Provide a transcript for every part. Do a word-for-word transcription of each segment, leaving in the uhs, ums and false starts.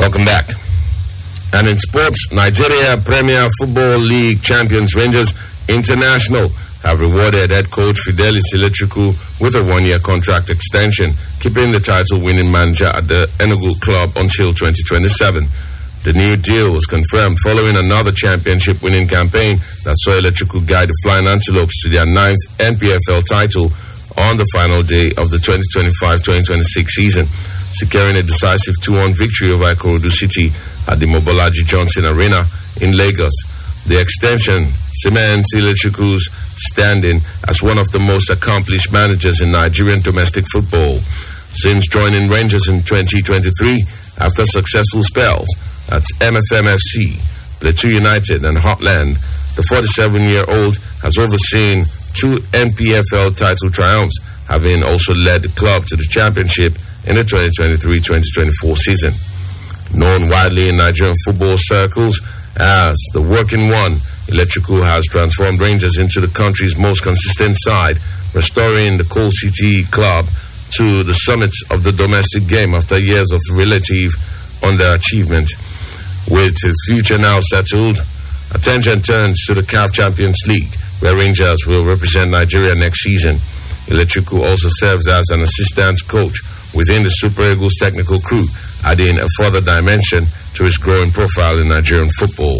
Welcome back. And in sports, Nigeria Premier Football League champions Rangers International have rewarded head coach Fidelis Ilechukwu with a one-year contract extension, keeping the title-winning manager at the Enugu club until twenty twenty-seven. The new deal was confirmed following another championship-winning campaign that saw Ilechukwu guide the Flying Antelopes to their ninth N P F L title on the final day of the twenty twenty-five twenty twenty-six season, securing a decisive two one victory over Ikorodu City at the Mobolaji Johnson Arena in Lagos. The extension cements Ilechukwu's standing as one of the most accomplished managers in Nigerian domestic football. Since joining Rangers in twenty twenty-three, after successful spells at M F M F C, Plateau United and Heartland, the forty-seven-year-old has overseen two N P F L title triumphs, having also led the club to the championship in the twenty twenty-three twenty twenty-four season. Known widely in Nigerian football circles as the working one, Ilechukwu has transformed Rangers into the country's most consistent side, restoring the Coal City club to the summits of the domestic game after years of relative underachievement. With his future now settled, attention turns to the C A F Champions League, where Rangers will represent Nigeria next season. Ilechukwu also serves as an assistant coach within the Super Eagles technical crew, adding a further dimension to his growing profile in Nigerian football.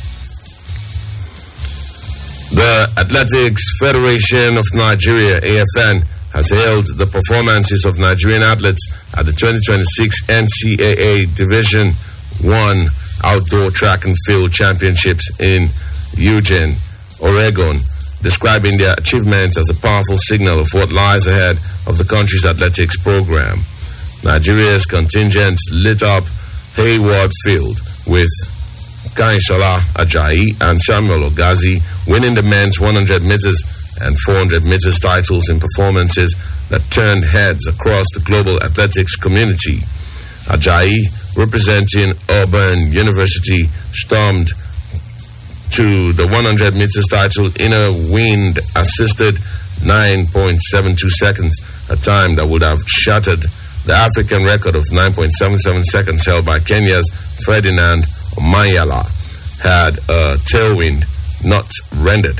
The Athletics Federation of Nigeria, A F N, has hailed the performances of Nigerian athletes at the twenty twenty-six N C A A Division one Outdoor Track and Field Championships in Eugene, Oregon, describing their achievements as a powerful signal of what lies ahead of the country's athletics program. Nigeria's contingents lit up Hayward Field with Kainshola Ajayi and Samuel Ogazi winning the men's one hundred meters and four hundred meters titles in performances that turned heads across the global athletics community. Ajayi, representing Auburn University, stormed to the one hundred meters title in a wind-assisted nine point seven two seconds, a time that would have shattered the African record of nine point seven seven seconds held by Kenya's Ferdinand Omanyala, had a tailwind not rendered.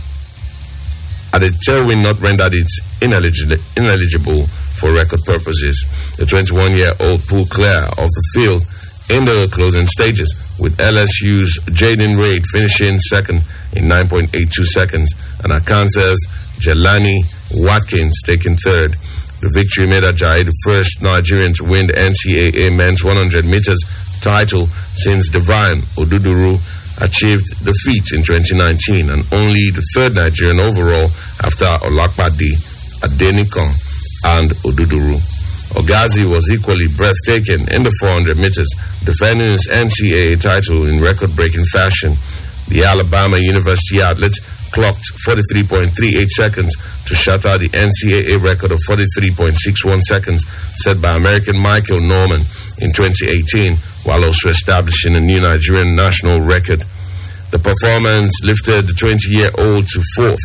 Had a tailwind not rendered it ineligible, ineligible for record purposes. The twenty-one-year-old pulled clear of the field in the closing stages, with L S U's Jaden Reid finishing second in nine point eight two seconds and Arkansas's Jelani Watkins taking third. The victory made Ajayi the first Nigerian to win the N C A A men's one hundred meters title since Divine Oduduru achieved the feat in twenty nineteen, and only the third Nigerian overall after Olakpade, Adenikon, and Oduduru. Ogazi was equally breathtaking in the four hundred meters, defending his N C A A title in record-breaking fashion. The Alabama University athlete clocked forty-three point three eight seconds to shatter the N C A A record of forty-three point six one seconds set by American Michael Norman in twenty eighteen, while also establishing a new Nigerian national record. The performance lifted the twenty-year-old to fourth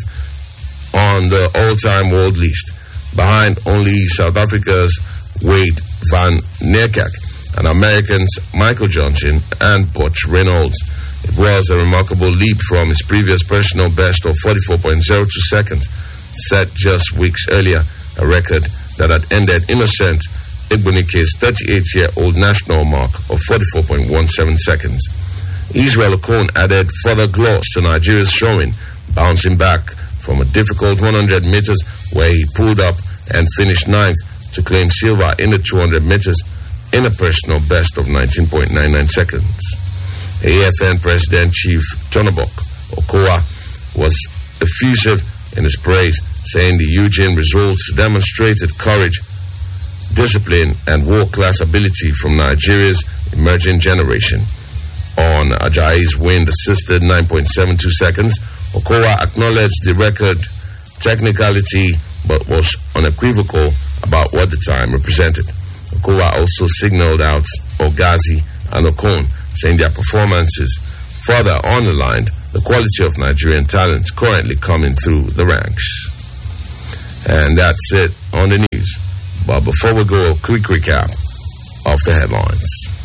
on the all-time world list, behind only South Africa's Wade van Niekerk and Americans Michael Johnson and Butch Reynolds. It was a remarkable leap from his previous personal best of forty-four point zero two seconds, set just weeks earlier, a record that had ended Innocent Igbunike's thirty-eight-year-old national mark of forty-four point one seven seconds. Israel Okon added further gloss to Nigeria's showing, bouncing back from a difficult one hundred meters where he pulled up and finished ninth to claim silver in the two hundred meters in a personal best of nineteen point nine nine seconds. A F N President Chief Tonobok Okowa was effusive in his praise, saying the Eugene results demonstrated courage, discipline, and world-class ability from Nigeria's emerging generation. On Ajayi's wind-assisted nine point seven two seconds, Okowa acknowledged the record technicality but was unequivocal about what the time represented. Okowa also signaled out Ogazi and Okon, saying their performances further underlined the quality of Nigerian talent currently coming through the ranks. And that's it on the news. But before we go, a quick recap of the headlines.